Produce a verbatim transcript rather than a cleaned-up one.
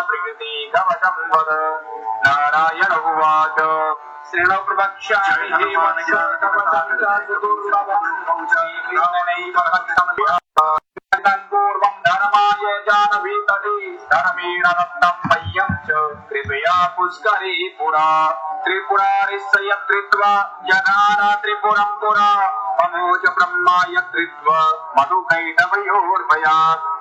प्रकृति कवचं वद नारायण उवाच श्रेण प्रवक्ष्यामि पूर्वं धर्माय जानवीतटे धर्मेण दत्तं मह्यं च कृपया पुष्करे पुरा त्रिपुरारिस्य कृत्वा जगान त्रिपुरं पुरा ममोज ब्रह्माय कृत्वा मधुकैटवयोर्भयात्